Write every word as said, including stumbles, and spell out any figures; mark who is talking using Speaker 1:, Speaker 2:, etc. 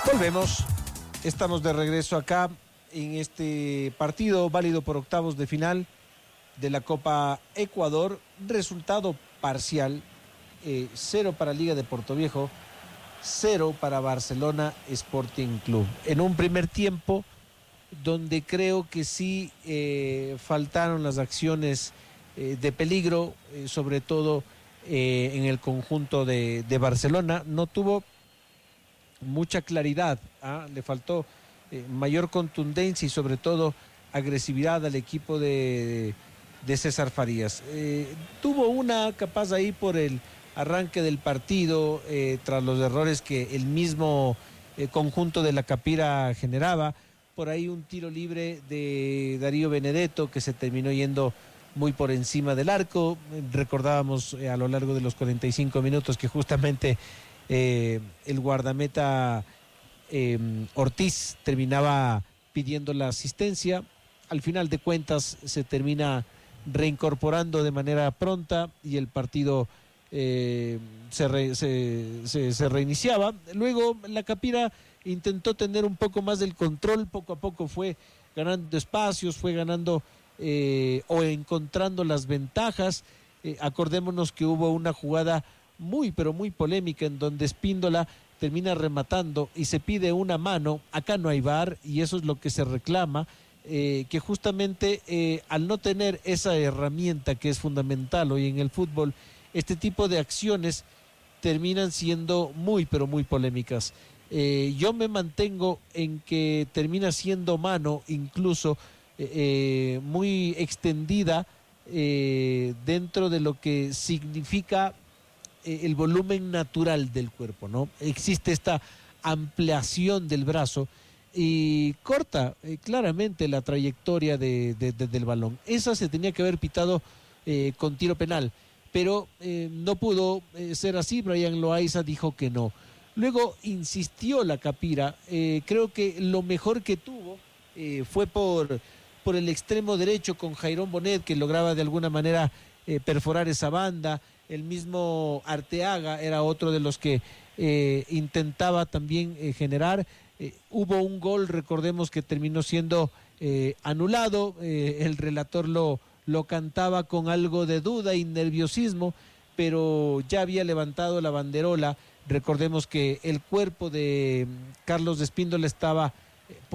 Speaker 1: Volvemos, estamos de regreso acá en este partido válido por octavos de final de la Copa Ecuador. Resultado parcial, eh, cero para Liga de Portoviejo, cero para Barcelona Sporting Club. En un primer tiempo donde creo que sí eh, faltaron las acciones eh, de peligro, eh, sobre todo eh, en el conjunto de, de Barcelona. No tuvo mucha claridad, ¿ah? Le faltó eh, mayor contundencia y sobre todo agresividad al equipo de, de César Farías. Eh, tuvo una capaz ahí por el arranque del partido, eh, tras los errores que el mismo eh, conjunto de la Capira generaba. Por ahí un tiro libre de Darío Benedetto que se terminó yendo muy por encima del arco. Recordábamos eh, a lo largo de los cuarenta y cinco minutos que justamente Eh, el guardameta eh, Ortiz terminaba pidiendo la asistencia. Al final de cuentas se termina reincorporando de manera pronta y el partido eh, se, re, se, se, se reiniciaba. Luego la Capira intentó tener un poco más del control, poco a poco fue ganando espacios, fue ganando eh, o encontrando las ventajas. Eh, acordémonos que hubo una jugada muy pero muy polémica en donde Espíndola termina rematando y se pide una mano. Acá no hay V A R y eso es lo que se reclama, eh, que justamente eh, al no tener esa herramienta que es fundamental hoy en el fútbol, este tipo de acciones terminan siendo muy pero muy polémicas. Eh, yo me mantengo en que termina siendo mano incluso eh, eh, muy extendida eh, dentro de lo que significa el volumen natural del cuerpo, ¿no? Existe esta ampliación del brazo y corta eh, claramente la trayectoria de, de, de, del balón. Esa se tenía que haber pitado eh, con tiro penal, pero eh, no pudo eh, ser así. Brian Loaiza dijo que no. Luego insistió la Capira. Eh, creo que lo mejor que tuvo eh, fue por, por el extremo derecho con Jairón Bonet, que lograba de alguna manera eh, perforar esa banda. El mismo Arteaga era otro de los que eh, intentaba también eh, generar. Eh, hubo un gol, recordemos, que terminó siendo eh, anulado. Eh, el relator lo, lo cantaba con algo de duda y nerviosismo, pero ya había levantado la banderola. Recordemos que el cuerpo de Carlos de Espíndola estaba